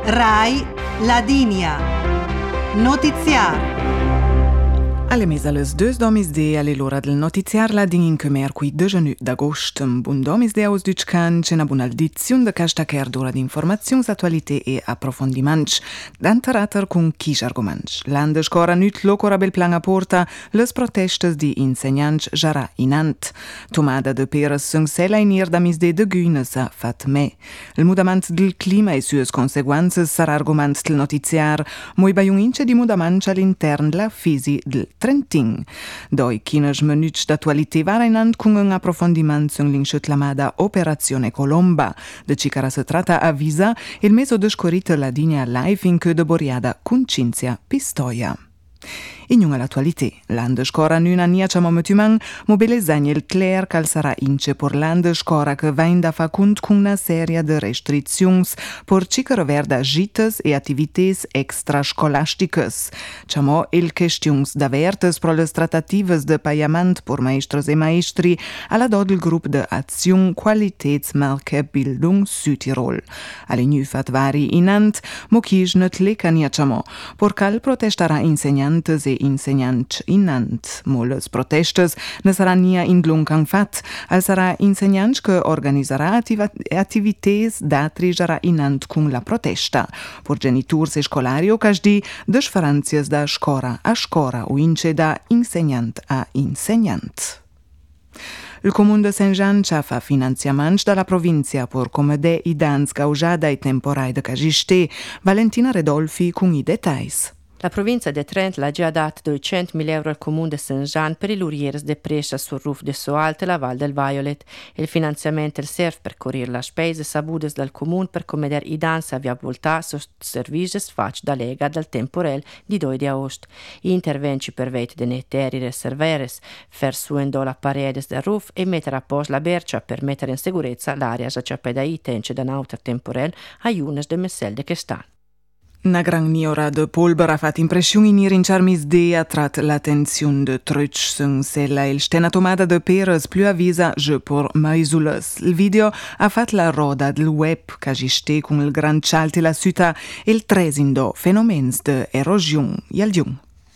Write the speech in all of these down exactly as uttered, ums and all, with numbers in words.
Rai Ladinia. Notiziar. Alle mese les deux domisdee alle l'ora del notiziar la din in mercui dejanu d'agost. Un bun domisdee aus Dutschkan, c'è una buona audizione de casta cher d'ora di informazioni, attualità e approfondimenti. D'anterater con chisch argoments. Lande scora nüt locora bel plan a porta, les protestes di insegnants jara inant. Tomada de peres sung sella in ir domisdee de günes a fat me. Il mudament del clima e sues conseguenze sarà argomент del notiziar, moi baiun ince di mudament all'intern la fisi del Trentin. Doi quinze minuti d'attualità varinant con un approfondimento sul l'incetlamada Operazione Colomba. De cicara se tratta avvisa il mese descorito la linea live in che de boriada con Cinzia Pistoia. In una l'attualità, l'ande scora nuna nia ciamo metuman, mobile Daniel Claire cal sarà ince por l'ande scora che va in da fa cont con una serie de restrictions por cicaro verda gites e attivités extrascolasticas. Ciamo il questions d'avertes pro les tratatives de paiament por maestros e maestri alla dod il grup de Azione Qualitätsmarke Bildung Südtirol. Alle nu fat vari inant, mo kij net leka nia ciamo, por cal protestara insegnantes e insegnants inant. Moles protestes ne sarà nia in Luncan fat, al sarà insegnants che organizzerà attiva- attivités d'atri jara inant con la protesta. Por geniturs e scolari o casdi desferanzias da scora a scora o ince da insegnant a insegnant. Il Comune de Saint-Jean ci fa finanziamenti dalla provincia per comedè i danni causati dai temporali de Cagiste. Valentina Redolfi con i dettagli. La provincia de Trent l'ha già dato duecentomila euro al comune de Saint-Jean per i luriers de presa sul roof de Soalt e la Val del Violet. Il finanziamento serve per coprire le spese sabudes dal comune per comedere i danni a viabilità su servizi fatti da Lega dal temporel di due di agosto. I interventi perveti de neteri reserveres, fersuendo la paredes del roof e mettere a posto la bercia per mettere in sicurezza l'area già pedai tence da nauter temporel a unes de messel de Kestan. Una gran niora de polvere ha fatto impressione in ir in charmis de attrat l'attenzione de Trutsch sung sella il stena tomada de peres più avvisa je por maisules. Il video ha fatto la roda del web cagiste con il gran cialti la città e il tresindo fenomens de erosione yal giung.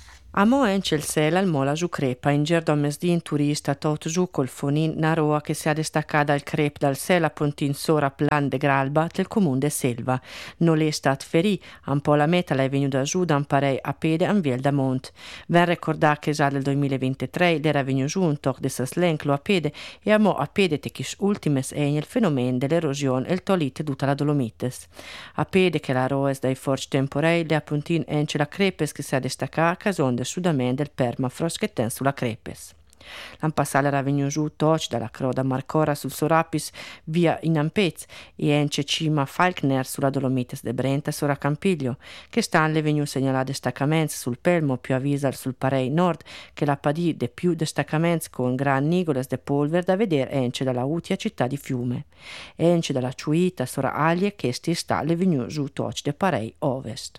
A mo ence il sel al mola giù crepa, in gerdo mesdin turista tot giù col fonin na roa che si ha destaccata al crep dal sel a pontin sora plan de gralba del comune de Selva. Non l'è stat ferì, un po' la meta l'è venuta giù da un parei a pede an viel da mont. Ben ricordà che già del duemilaventitré l'era venuto giù un toc de saslenclo a pede e a mo a pede te chis ultimes è il fenomeno dell'erosione e il tolit tutta la Dolomites. A pede che la roa es dai forci temporei le a pontin ence la crepes che si ha destaccata cason sudamente del permafrost che ten sulla crepes. L'an passato era venuto giù toc dalla croda Marcora sul Sorapis via in Ampez e ence cima Falkner sulla Dolomites de Brenta sora Campiglio, che stan le venuto segnalare destaccamenti sul Pelmo più avvisa sul Parei Nord che la padì de più destaccamenti con gran nigoles de polver da vedere ence dalla Utia città di Fiume. Ence dalla Ciuita sora Aglie che sti sta le venuto giù toc de Parei Ovest.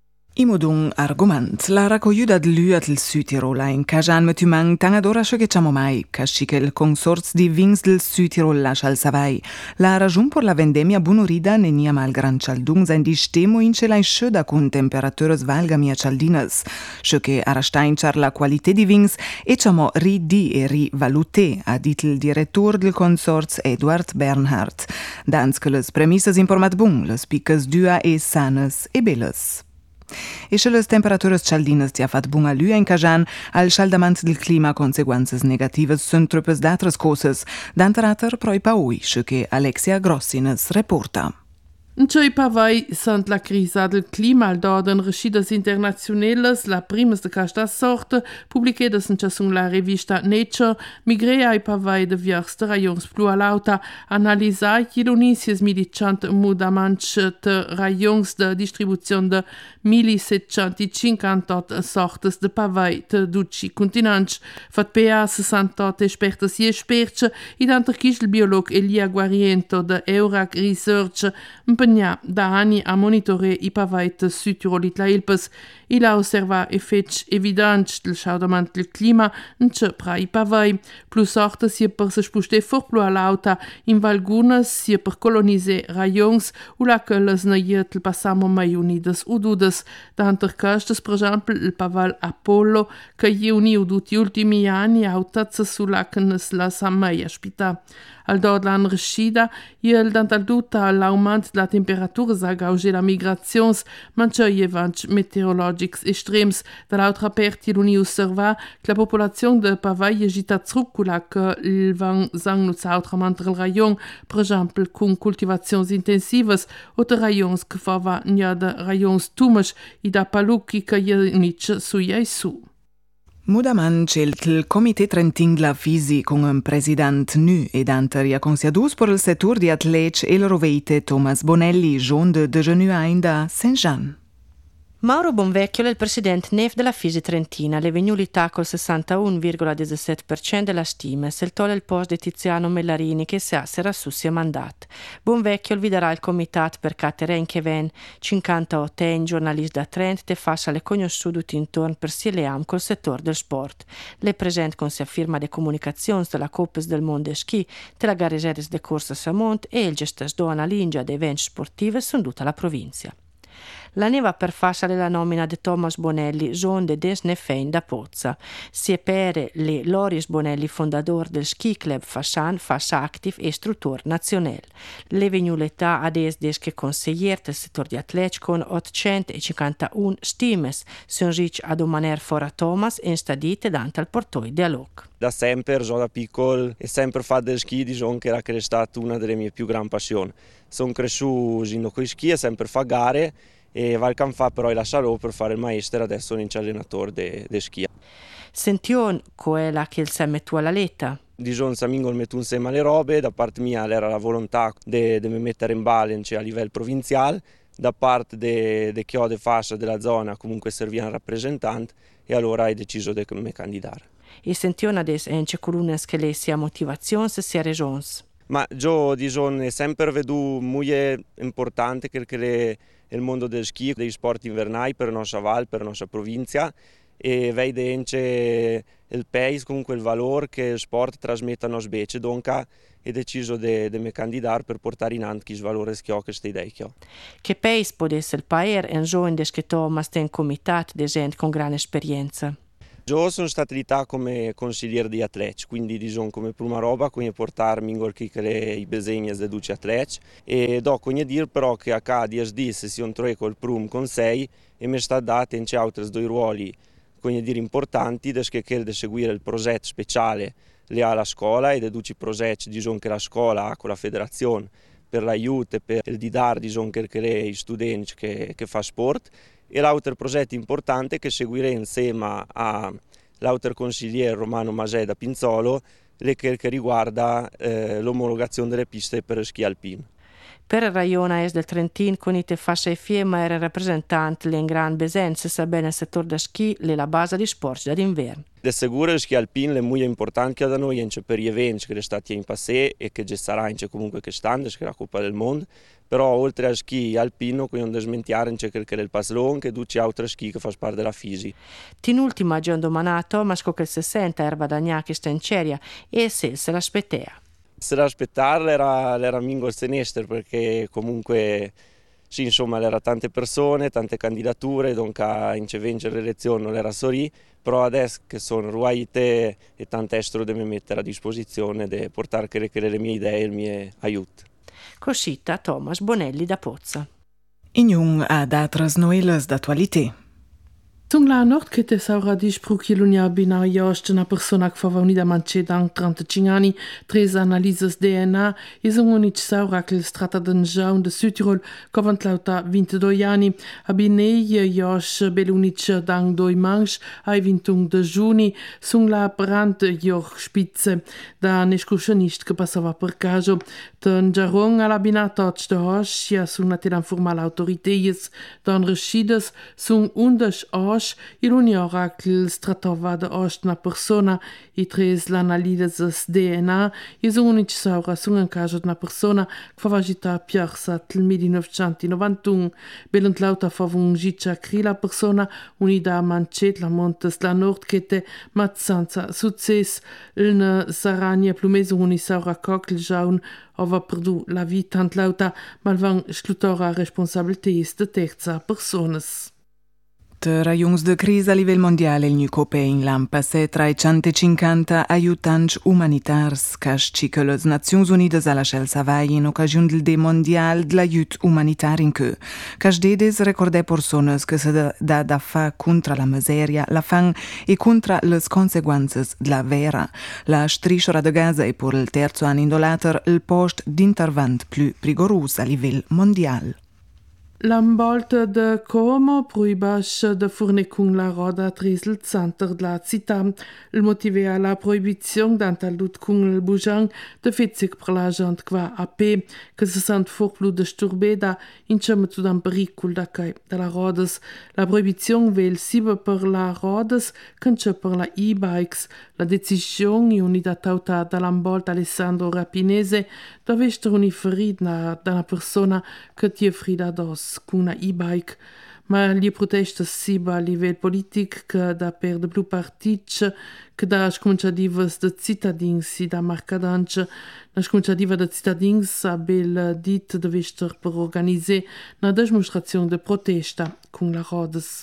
Imodun argument. La raccogliuta dell'U del Südtirol in Cajan metumang tangadora che ciamo mai, casci che il consorzio di vins del Südtirol lascia al Savai. La ragione per la vendemmia bunurida ne nia mal gran cialdung sein di stemo in cela in sceda con temperature svalgamia cialdinas. Sce che arastain char la qualità di vins e ciamo ridi e rivalute, ha dit il direttore del consorzio Eduard Bernhardt. Dans che les premisses informat bun, les piques dua e sanes e belles. E se le temperaturas cialdinas ti ha fatto buona lua in Cajan, al scaldamento del clima conseguenze negative sono troppe d'altre cose. D'anterater proi paui, che Alexia Grossines reporta. Cei pavai sunt la crisa del clima al d'orden reschidas internazionales, la primas de casta sorte, publicadas in la revista Nature, migrea ai pavai de viers de raions plua lauta, analisai chilonisies midicant mudamants de raions de distribuzione de millesettecentocinquantotto sortes de pavai de duci continents, fat P A sessantotto espertas e esperts, id anterchis il biolog Elia Guariento de Eurac Research, venia da anni a monitore i pavait Südtirolit la Ilpes. Il a osserva effects evidents del schaudament del clima in ce pra i pavai. Plus sorte sia per se spuste for plu a lauta in valgunas sia per coloniser raions u la que les naiet il passamo mai unides ududes. D'anter castes, per esempio, il paval Apollo che i uni uduti ultimi anni autazza sulla que nes la samai aspita. Al dod l'an rescida, il dant al duta l'aumant de la temperatura sa gauge la migrazions, mancha i evanch meteorologics extrems. Dall'altra parte, l'uni osserva que la populazione de pavai agita trucula que il van sang nuz autrament el rayon, per esempio, con cultivazions intensivas, o de rayons que fava nia de rayons tumesh i da palucchi que i unice su ei su. Mudaman celt il Comité Trentin la Fisi con un president nu ed anteria consiadus per il settur di atlets e il roveite Thomas Bonelli, gion de dejeuner ainda Saint-Jean. Mauro Bonvecchio è il presidente N E F della Fisi Trentina, le vegnulità col sessantuno virgola diciassette per cento della stima, se il tole il post di Tiziano Mellarini che si sarà su sia mandat. Bonvecchio viderà il comitat per Cateren che ven cinquantotto anni giornalista da Trent te fascia le conosciuti intorno per si leam col settore del sport. Le present con sia firma de comunicazioni della Coppes del Monde Ski, della Garesedes de Corsa Samont e il gestes do analingia de eventi sportive sono tutta la provincia. La neva per fascia la nomina di Thomas Bonelli, gion de des nefein da Pozza. Si è per le Loris Bonelli, fondatore del Ski Club Fascian, fascia active e istruttore nazionale. Le vegnulità ad es des che consigliere del settore di atleti con ottocentocinquantuno stimes, sono ricci ad un maner fora Thomas e instadite dante al portoi dialog. Da sempre, già da piccolo, e sempre fatto del ski, diciamo che era che è stata una delle mie più grandi passioni. Sono cresciuto con i ski e sempre fa gare, e Valcan fa però la lasciarò per fare il maestro, adesso sono in allenatore de, de schi. Sention quella che il semme tua la letta? Di giorno Samingo metto insieme alle robe, da parte mia era la volontà di mi mettere in balance a livello provinciale, da parte de, de chiode fascia della zona comunque serviva un rappresentante e allora hai deciso di me candidare. E sention adesso in colunne che le sia motivazione sia regione? Ma io di giorno è sempre vedo molto importante che le il mondo del ski, dei sport invernali per la nostra Val, per la nostra provincia e vede anche il paese, comunque il valore che il sport trasmette a noi specie, dunque ho deciso di me candidare per portare in avanti questo valore che ho, queste idee che ho. Che paese può essere il paese in giovane che Thomas ten comitato di gente con grande esperienza? Io sono stato lì come consigliere di atleti, quindi diciamo come prima roba, quindi portarmi in quel che i bisogni dei duci atleti e dopo dire però che a cada dieci di sessione tre col prum con sei e mi è stato dato in altri due ruoli quindi dire importanti, che è di seguire il progetto speciale le ha la scuola e deduci progetti diciamo che la scuola ha con la federazione per l'aiuto e per il di dare diciamo che gli studenti che, che fa sport. E l'altro progetto importante che seguirà insieme all'altro consigliere Romano Masè da Pinzolo le che, che riguarda eh, l'omologazione delle piste per schi alpino. Per il Raiona Est del Trentin, con i te fascia e fiema era rappresentante in gran besenza, sa bene il settore da schi, le la base di sport d'inverno. De sicuro il schi alpino è molto importante da noi, anche per gli eventi che sono stati in passato e che ci saranno comunque che stanno, che è la Coppa del Mondo, però oltre al schi alpino, quindi non smentire anche che è il paslon, che duci altri schi che fa parte della Fisi. In ultima giorno domanato, ma scocca il sessanta erba da gnacchi sta in ceria e se se l'aspettea. Se l'aspettare era, era mingo senester perché comunque sì, insomma c'erano tante persone, tante candidature, dunque a vincere le elezioni non era sorì, però adesso che sono ruaite e tante estero da mi mettere a disposizione di portare le mie idee e il mio aiuto. Coscita Thomas Bonelli da Pozza. Ignun ad altres novelas d'attualité. Zum la nord che te saura di spruchi l'unia bina jost una persona che fava unida manche dan trentacinque anni, tres analises D N A, e sono unic saura che si tratta d'un jaun de Südtirol, covant lauta ventidue anni, abinei jost belunic dan doi manch, ai vintung de giuni, sun la brand joch spitze, da nescursionist che passava per caso, ten jaron alla binata de hosch, ja sun natelan formal autorities, dan reschides, sun undes hosch, Osh, il uniora che stratova da Osh una persona e tres l'analisi D N A, e sono unici saura su un caso di una persona che fa vagita piarsa nel millenovecentonovantuno, bellant lauta fa un giccia cri la persona unida a mancet la montes la nordkette, ma senza succes, il sarania plumese unisaura cockle jaun ova perdu la vita tant lauta, malvan schlutora responsabilités de terza personas. De rajungs de crisi a livello mondiale il nu copè in lampa se trecentocinquanta aiutanti umanitars casci che le Nazioni Unidas alla scelsa vai in occasione del Day Mondial dell'aiut umanitario in che casdedes ricordè personas che se da, da, da fa contra la miseria, la fan e contra le conseguenze della vera. La striscia de Gaza è per il terzo anno indolater il post d'intervento più rigoroso a livello mondiale. L'ambolta de Como proibasce de forne con la roda tris il centre de la città. Il motive a la proibizione d'anta lut con il bujan de fetzig per la gente qua a pe, che se sent for plu disturbeda in cema tu dan pericol da cai de la rodas. La proibizione vel sibe per la rodas canche per la e-bikes. La decisione unida tauta dall'ambolta Alessandro Rapinese dove essere uniferita da una persona che ti è frida dos con una e-bike, ma le proteste siba a livello politico che da per de più partiti che da scominciative de cittadini si da marcadanche, la scominciativa de cittadini abel dit deve essere per organizzare una dimostrazione de protesta con la rodas.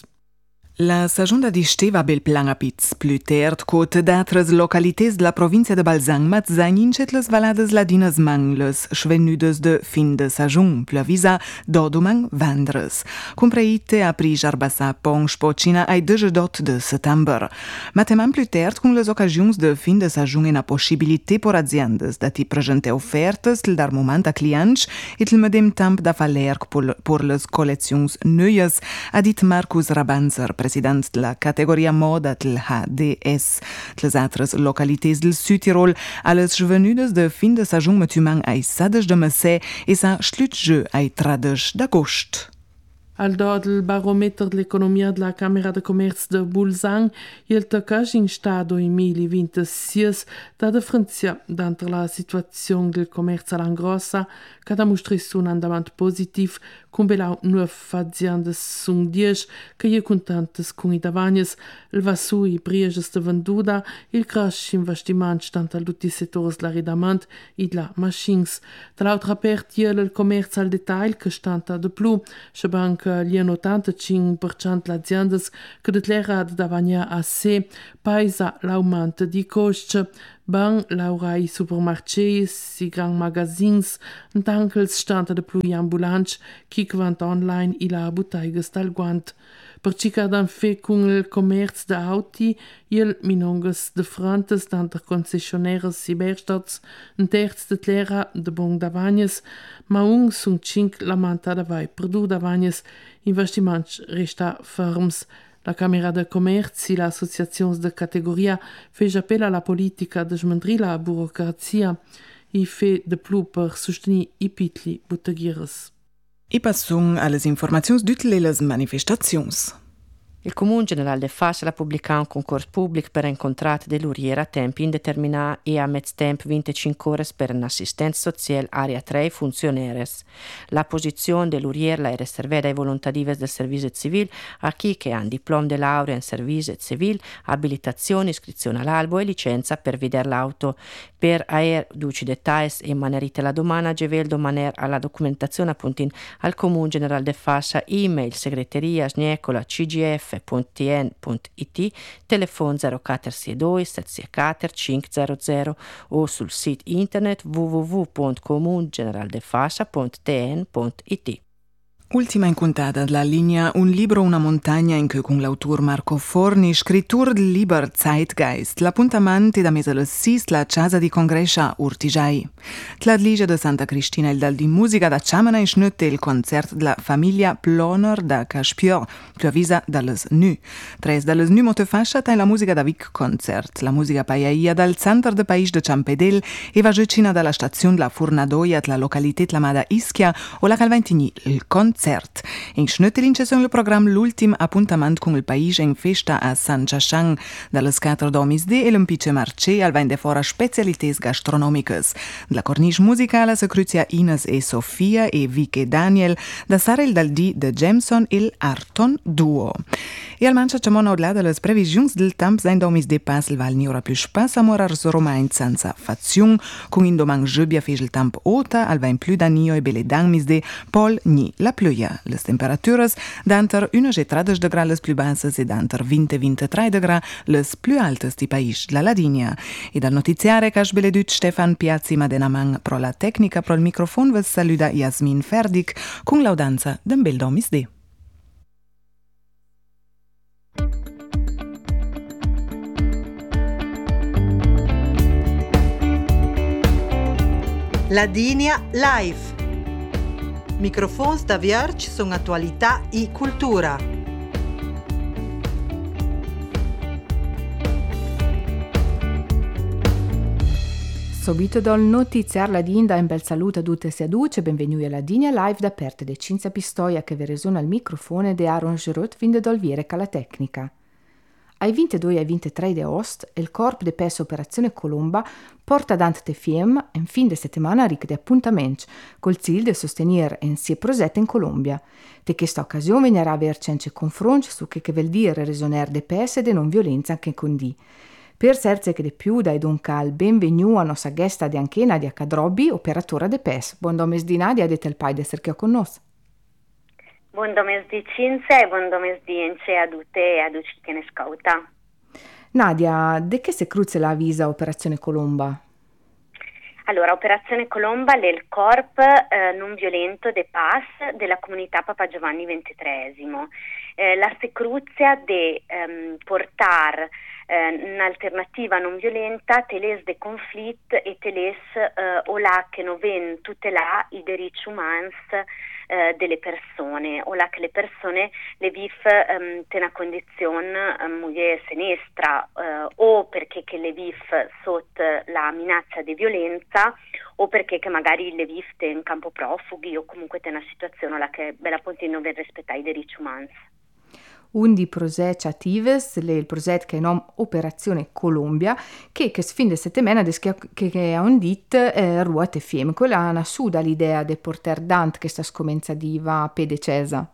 La stagione di steva bel plan a piz, più tard cote d'altres localités de la provincia de Balzang mat zagnincet les valades ladinas mangles, schvenudes de fin de stagione, più avisa dodomang vandres. Compreite a pri jarbassa pong spocina ai dot de settembre. Mateman più tard con les occasions de fin de stagione na possibilité por aziendes da ti presente offertes del dar moment a clients et il medem temp da falerc por les collections neues, a dit Marcus Rabanzer, president de la categoria moda del H D S. Les altres localités del Südtirol, a les venudes de fin de stagione metumang ai sadech de messe e sa slutjeu ai tradech d'agost. Al do del barometro dell'economia della Camera de Commercio de Bolzang, il toccage in stato in duemilaventisei da differenzia d'entre la situazione del commercio all'ingrossa, che ha mostrato un andamento positivo, con belau nuove aziende su dieci che sono contente con i davagnes, il vasu i prieges de venduta, il crash investimenti tanto tutti i settori dell'arredamento e della machines. Dall'altra parte, il commercio al detail che stanta di più, c'è anche gli ottantacinque per cento delle aziende che dichiara di davagna a sé, paesa l'aumento di costi, ban laura i supermarchés, i gran magazins, anche il stante di più ambulanti, chi quant online e la bottega dal guant. Per ciò che fa con il commercio di auti, il minongas de frontes d'antre concessionaires e Berstadts, un terzo de tlera de bon davagnes, ma un sun cinc la manta davai perdu davagnes, investiments resta ferms. La Camera de Commercio e l'Associazione de Categoria fece appello alla politica de smentri la burocrazia e fe de più per sostenere i piccoli botteghieres. E passum alle informazioni d'utile les manifestazioni. Il Comune General de Fas ha pubblicato un concorso pubblico per incontrare dell'uriera a tempo indeterminato e a mezzo tempo venticinque ore per un'assistenza sociale area tre funzionaries. La posizione dell'uriera è riservata ai volontarivi del servizio civile, a chi che ha un diploma di laurea in servizio civile, abilitazione, iscrizione all'albo e licenza per vedere l'auto. Per aer duci dettagli e manerite la domanda, gevel domaner alla documentazione appuntin al Comune General de Fas, email segreteria sniecola cgf punto t n punto i t, telefono zero quattro sei due sette sei quattro cinque zero zero o sul sito internet w w w punto comungeneraldefasa punto t n punto i t. Ultima incontata della linea Un libro, una montagna in cui con l'autore Marco Forni, scrittore del libro Zeitgeist, l'appuntamento da mese alle sei la casa di congresso a Urtigiai. La Liga de Santa Cristina il dal di musica da Ciamana in schnütte il concerto della famiglia Ploner da Caspior, più avvisa dalles nu. Tres dalles nu mote fascia tai la musica da Vic Concert, la musica paiaia dal centro de país de Ciampedel e va vicina dalla stazione della Furnadoia della località chiamata Ischia o la Calventini il concerto concert. In Schnöttelin c'è il programma l'ultimo appuntamento con il paese in festa a San Chashang, dalle quattro domisdì e l'impice marché al vende fora specialità gastronomiche. La cornice musicale si cruzia Ines e Sofia e Vic e Daniel, da Sarel dal di de Jameson il Arton Duo. E al mancia c'è mono là delle previsioni del tempo sein domisdì pas il val ni ora più spassa morar romain senza fazione, con indomang giubia fece il tempo ota, al vain più danio e belle dangmisdì, pol ni la pluia. Le temperaturas d'anter una e tredici de gradi più basse e d'anter venti a ventitré de gradi le più alte di paese la Ladinia. E dal notiziare cash beledut Stefan Piazzi Madenamang pro la tecnica pro il microfono ve saluda Jasmin Ferdik con l'audanza d'un bel domisdì. Ladinia Live. Microfons da Vierge sono attualità e cultura. Subito dal notiziar Ladin in bel saluto a tutte e a tutti e benvenuti a Ladinia Live da parte de Cinzia Pistoia che vi resuona al microfono de Aaron Gerot vinde dal viere alla tecnica. Ai ventidue e ai ventitré di agosto, il Corpo de Pes Operazione Colomba porta dante te film in fin de settimana ricche di appuntamenti, col zil de sostenere in sia progetto in Colombia. De questa occasione venirà a aver cence confronti su che, che vuol dire resoner de pes e de non violenza anche con di. Per serze che de più dai dunque al benvenuto a nostra gesta di anche Nadia Cadrobbi, operatora de pes. Buon domesdì Nadia, dete il pai de essere con noi. Buon domesdì Cinzia e buon domesdì a tutte e a tutti che ne ascolta. Nadia, de che se cruce la visa Operazione Colomba? Allora, Operazione Colomba è il corpo eh, non violento de P A S della comunità Papa Giovanni ventitreesimo. Eh, la se cruzia de ehm, portare eh, un'alternativa non violenta teles de conflitt e teles eh, o là che non ven tutelà i diritti umani eh, delle persone, o là che le persone le viv ehm, te una condizione eh, molto sinistra eh, o perché che le viv sotto la minaccia di violenza o perché che magari le viv te in campo profughi o comunque te una situazione là che bella ponti non ven rispettare i diritti umani. Un di progetti attivi, il progetto che è nome Operazione Colombia, che che fin de settimana che, che ha un dit eh, ruote fiem. Quella nasce l'idea di portare dante questa scomenza diva pedecesa.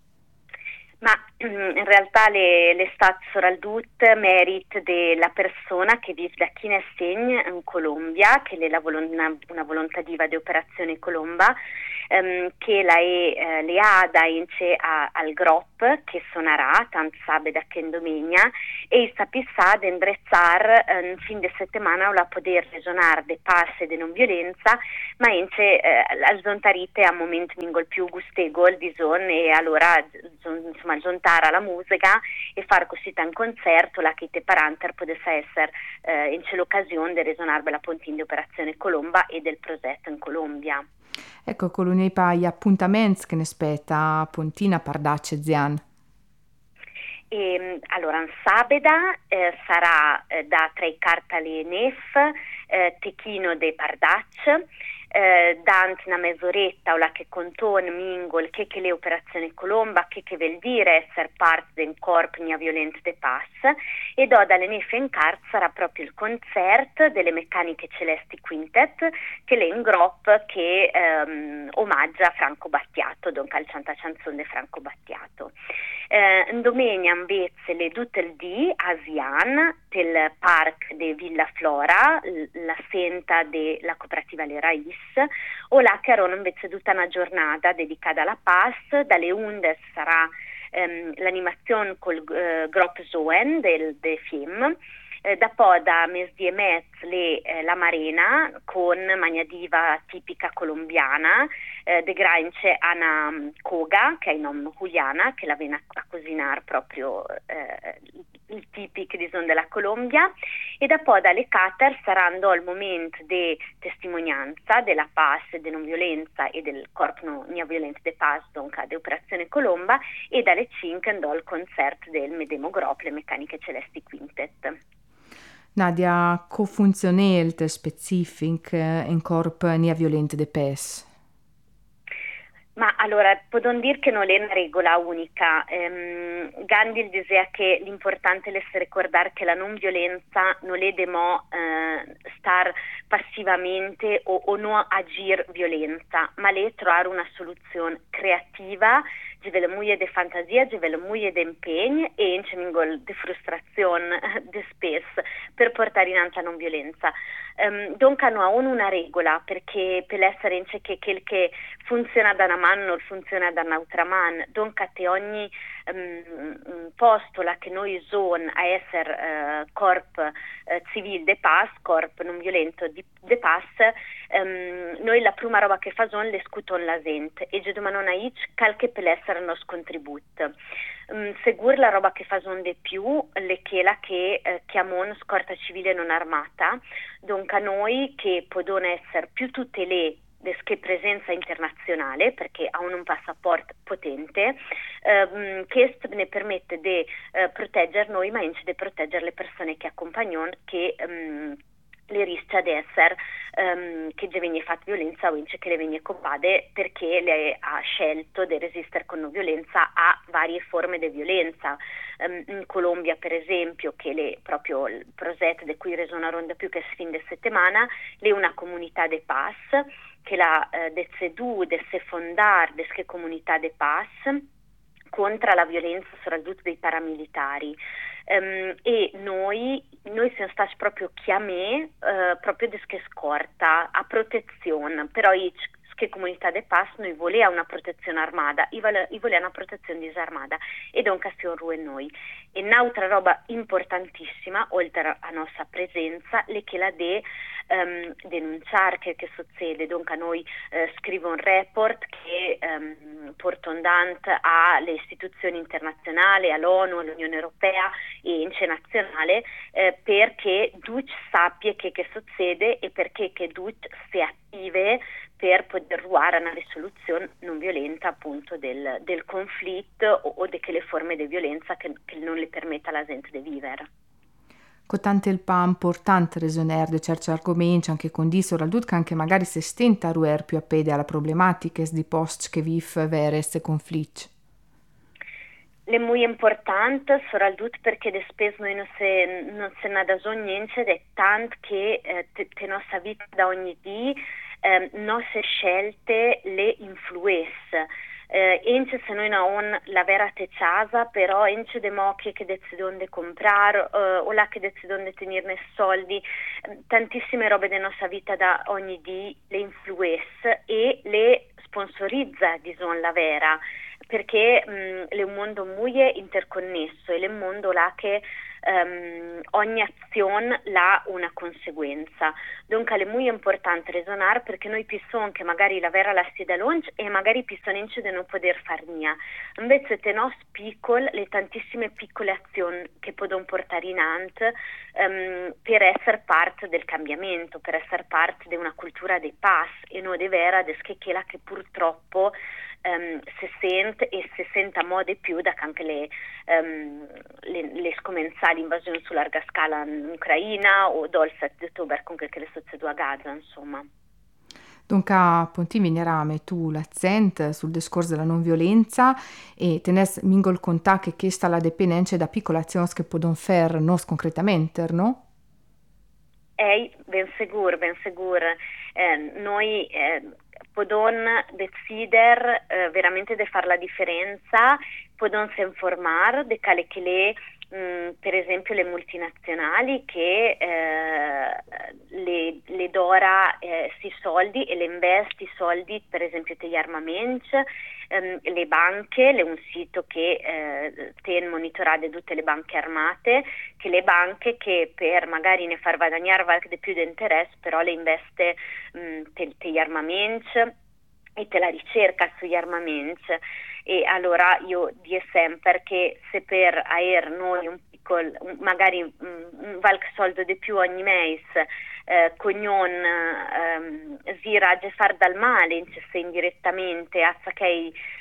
Ma in realtà le, le stats soraldut merit della persona che vive da chi ne segna in Colombia, che è la volon- una, una volontà diva di Operazione Colomba, ehm, che la è eh, leada ince a, al Grop, che suonerà, tant sabe da che domenica, e sapissa di indrezzare eh, in fin de settimana la poter ragionare de passe de non violenza, ma ince eh, al zontarite a momento mingol più gustegol di zon e allora insomma giuntare alla musica e far così un concerto la che te paranter potesse essere eh, in c'è l'occasione di resonare la pontina di Operazione Colomba e del progetto in Colombia. Ecco, con l'unei pai appuntamenti che ne spetta Pontina Pardacce Zian. E, allora, in sabeda eh, sarà eh, da tra i cartali Nef, eh, Techino de Pardacce, Eh, dante una mezz'oretta o la che contone mingol che che le Operazione Colomba che che vuol dire essere parte del corpo nia violente de pass e do dalle nefe in cart sarà proprio il concerto delle Meccaniche Celesti Quintet che le in Grop che ehm, omaggia Franco Battiato, dunque al Santa Canzone di Franco Battiato. Eh, in domenica invece le tutte di Asian del Park de Villa Flora, l- la senta della cooperativa Le Rais, o là che erano invece tutta una giornata dedicata alla paz. Dalle undici sarà ehm, l'animazione col eh, Grop Zoen del, del film. Eh, da poi da mesi e mezzo le, eh, la Marena con magnadiva tipica colombiana eh, de Granche Ana Koga che è il nome Juliana che la viene a, a cucinare proprio eh, il tipico di zona della Colombia e da poi dalle Cater saranno il momento di testimonianza della paz e della non violenza e del corpo non violento de paz dunque di Operazione Colomba e dalle cinque andò il concerto del Medemo Grop le Meccaniche Celesti Quintet. Nadia, co funzionelt specific in corp nia violente de pes? Ma allora, posso dire che non è una regola unica. Um, Gandhi diceva che l'importante è ricordare che la non violenza non è demo uh, star passivamente o, o non agire violenza, ma è trovare una soluzione creativa, ci vuole molto di fantasia, ci vuole molto di impegno e in c'è di frustrazione di spesso per portare in avanti la non violenza. Um, dunque non ha una regola, perché per essere in c'è che quel che funziona da una mano non funziona da un'altra mano. Dunque te ogni um, posto là che noi son a essere uh, corp uh, civile de pass, corp non violento di de pass, um, noi la prima roba che fa son le scuton la gente e ci domandano a ich qualche per essere il nostro contributo. Um, segur la roba che fa son di più le che la che uh, chiamon scorta civile non armata, dunque a noi che possono essere più tutte le che presenza internazionale perché ha un passaporto potente ehm, che ne permette di eh, proteggere noi ma anche di proteggere le persone che accompagnano che ehm, le rischia di essere um, che già viene fatta violenza o invece che le viene combate perché lei ha scelto di resistere con non violenza a varie forme di violenza. Um, in Colombia per esempio, che è proprio il progetto di cui resona ronda più che fin de settimana, è una comunità de paz che la eh, de sedu, de se fondar, de che comunità de paz contro la violenza soprattutto dei paramilitari. Um, e noi, noi siamo stati proprio chiamati uh, proprio di che scorta a protezione, però i che comunità de pass noi voleva una protezione armata, i voleva una protezione disarmata e dunque stiamo ruhe noi. E un'altra roba importantissima, oltre a nostra presenza, è che la de um, denunciare che, che succede. Dunque a noi uh, scrive un report che um, porta davanti alle istituzioni internazionali, all'ONU, all'Unione Europea e in nazionale eh, perché tutti sappia che, che succede e perché che tutti si attive per poter ruare a una risoluzione non violenta appunto del, del conflitto o, o di quelle forme di violenza che, che non le permetta alla gente di vivere. Con tante il pan importante ragioniere di certi argomenti, anche con di soprattutto che anche magari se stenta a ruere più a pede alla problematica di post che vive vere questi conflitti. È molto importante, soprattutto perché de spesso noi non se, non se ne da niente, è tanto che eh, te, te nostra vita da ogni dì eh, nostre scelte le influiscono. Eh, ence se noi non abbiamo la vera casa, però ence de mocche che decidono di comprare eh, o là che decidono di tenerne soldi, eh, tantissime robe della nostra vita da ogni dì le influiscono e le sponsorizza, diciamo, la vera, perché mh, è un mondo molto interconnesso e è un mondo là che um, ogni azione ha una conseguenza. Dunque è molto importante ragionare perché noi persone che magari la vera la si da lunge e magari persone di non poter far nia. Invece te nos piccole, le tantissime piccole azioni che possono portare in avanti um, per essere parte del cambiamento, per essere parte di una cultura dei pass e non di vera, di quella che purtroppo Um, si sente e si sente a mo' di più da anche le, um, le, le scomensali invasioni su larga scala in Ucraina o dal sette di ottobre con quel che le succede a Gaza, insomma. Dunque, appunto, venerame tu l'accento sul discorso della non violenza e tenes mingo il contatto che questa la dipendenza da piccole azioni che possono fare nos concretamente, no? Eh, ben sicuro, ben sicuro. Eh, noi eh, possiamo decidere eh, veramente di fare la differenza, possiamo informare di quelle che le, mh, per esempio le multinazionali che eh, le, le dora eh, si soldi e le investi soldi per esempio degli armamenti, ehm, le banche, è un sito che eh, tiene monitorate tutte le banche armate, che le banche che per magari ne far guadagnare qualche di più di interesse però le investe mh, te, te gli armamenti e te la ricerca sugli armamenti. E allora io dico sempre che se per avere noi un piccolo, magari un, un qualche soldo di più ogni mese, eh, cognon ehm, si ragge far dal male se indirettamente a che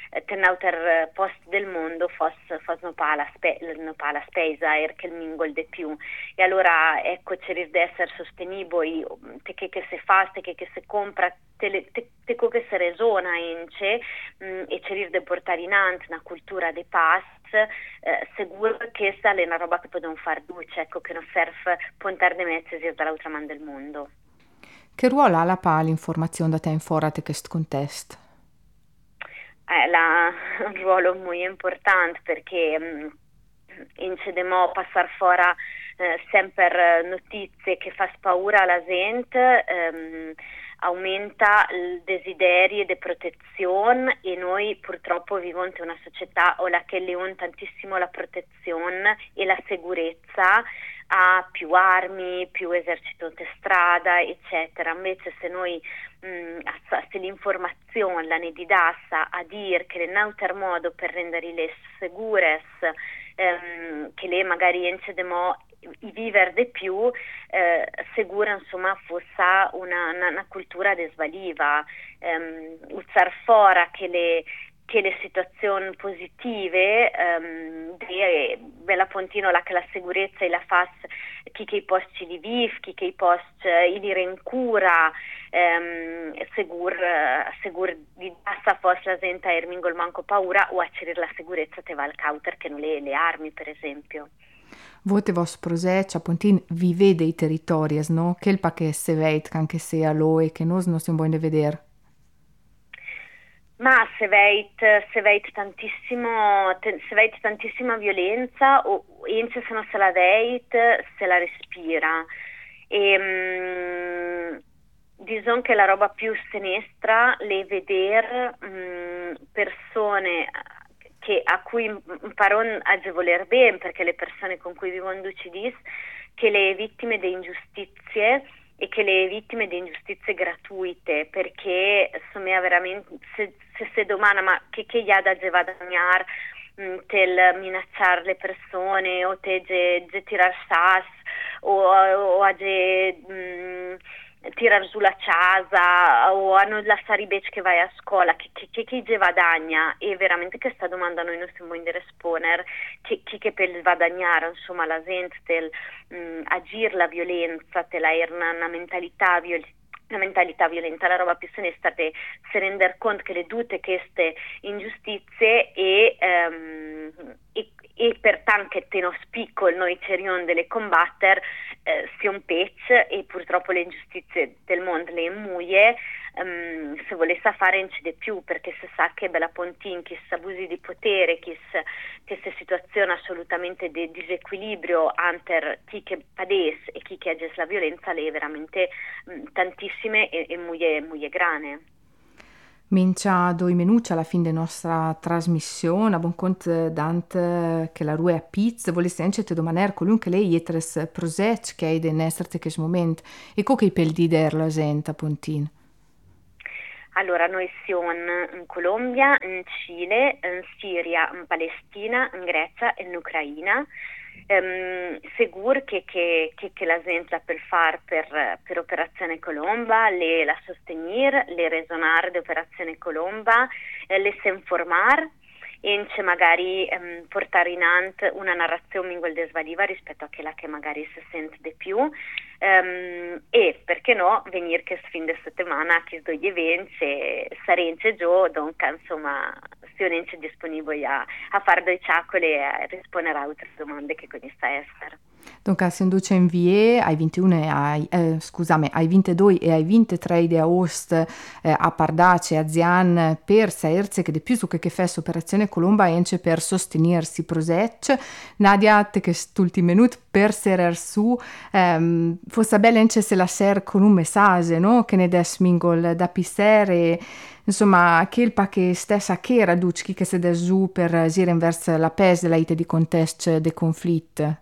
tenauter post del mondo fos, fos no pa la, spe, no pa la spesa er che il mingol de più. E allora ecco cercare di essere sostenibili, te che, che se fa, te che, che se compra, te, le, te, te che se resona ince mh, e cercare di portare in avanti una cultura de paz. Eh, sicuro che questa è una roba che possiamo fare duce, ecco, che non serve puntare di mezzo dall'altra man del mondo. Che ruolo ha la P A l'informazione da te in fora di questo contesto? Eh, la, un ruolo molto importante perché mh, incedemo passare fuori eh, sempre notizie che fa paura alla gente, ehm, aumenta il desiderio di protezione e noi purtroppo viviamo in una società la che leon tantissimo la protezione e la sicurezza, ha più armi, più esercito di strada, eccetera. Invece se noi mh, se l'informazione la ne didassa a dire che è un altro modo per rendere le sicure, ehm, che le magari incedemo i vivere di più, eh, sicura insomma fosse una, una, una cultura desvaliva, ehm, usare fuori che le che le situazioni positive ehm, de bella pontino la che la sicurezza e la fas chi che i posti di viv, chi che i posti i dire in cura ehm, segur segur di bassa fos la gente a ermingol manco paura o a cerire la sicurezza te va al cauter che non le, le armi per esempio. Vote vos progetto, appuntin, vive dei territori, no? Che il pache se veit, anche se a loi, che noi non siamo buoni da vedere. Ma se veit, se veit tantissimo, te, se veit tantissima violenza, o se non se la veit, se la respira. E mm, diciamo che la roba più sinistra le vedere mm, persone che, a cui imparon a voler bene, perché le persone con cui vivono ducidis, che le vittime di ingiustizie e che le vittime di ingiustizie gratuite, perché insomma veramente se se, se domanda ma che che gli ha da guadagnare tel minacciare le persone o te ge, ge tirar sas o, o a ge mh, tirar su la casa o a non lasciare i bec che vai a scuola che che, che, che ge guadagna e veramente questa domanda noi non siamo in rispondere che che, che per guadagnare insomma la gente del mh, agire la violenza te la era una, una mentalità violenta la mentalità violenta, la roba più sinistra è se rendere conto che le tutte queste ingiustizie e, um, e, e pertanto che te non spicco noi cerion delle combattere eh, sia un pezzo e purtroppo le ingiustizie del mondo le muie um, se volesse fare non c'è più perché si sa che bella pontin che si abusi di potere che queste situazioni assolutamente di disequilibrio entre chi che padesse e chi che agesse la violenza le è veramente um, tantissime e, e muie, muie grane. Mincia due minuti alla fine della nostra trasmissione, a buon conto Dante che la rue a pizza, volesse anche te domandare quello che lei è tra i progetti che hai in essere in questo momento e come che per dire la gente a Pontin. Allora, noi siamo in Colombia, in Cile, in Siria, in Palestina, in Grecia e in Ucraina. Um, sicuro che, che, che, che la gente la per fare per, per Operazione Colomba, le la sostenere, le resonare di Operazione Colomba, eh, le se informare e magari um, portare in avanti una narrazione mingol desvaliva rispetto a quella che magari si sente di più um, e perché no venire che fin de settimana che due eventi sarenze giù dunque insomma siamo disponibili a, a fare due ciacole e a rispondere a altre domande che con questa essere. Dunque, si induce in vie ai ventuno e ai, eh, scusami, ai ventidue e ai ventitré di agosto eh, a Pardace e a Zian per saerze che di più su che che fa Operazione Colomba ence per sostenersi progetto. Nadia, te che st'ultimo minuto per serer su, ehm, fosse bella ence se la ser con un messaggio, no? Che ne des mingol da pisser e insomma, che il pa che stessa che raducchi che se des giù per gire verso la pes della ite di contesto de conflitto.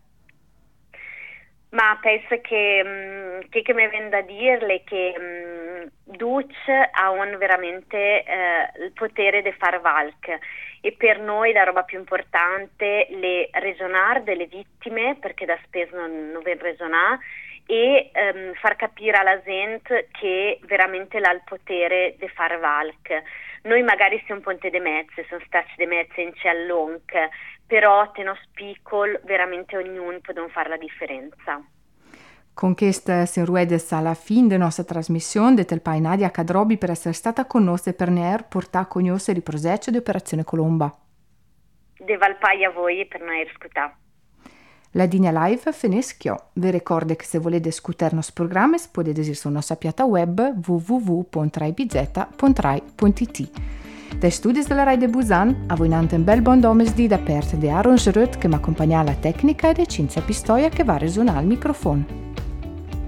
Ma penso che, mh, che, che mi viene da dirle che mh, Duce ha un veramente eh, il potere di far valc e per noi la roba più importante è resonare delle vittime perché da spesso non, non viene resonare e um, far capire alla gente che veramente l'ha il potere di fare valc. Noi magari siamo un ponte de mezze, sono stati de mezze in ciallonc, però te nos piccol veramente ognuno può fare la differenza. Con questa si ruedes alla fine della nostra trasmissione, del pai Nadia Cadrobi per essere stata con noi e per ne portare a conoscere il progetto di Operazione Colomba. De valpai a voi per ne ascoltare. La Digna Live finisce. Vi ricordo che se volete ascoltare il nostro programma potete ir sulla nostra piatta web w w w punto rai b z punto rai punto i t. Dai studi della Rai de Busan, a voi un bel buon domesdì da parte di Aaron Gerut che mi accompagna alla tecnica e di Cinzia Pistoia che va a risuonare al microfono.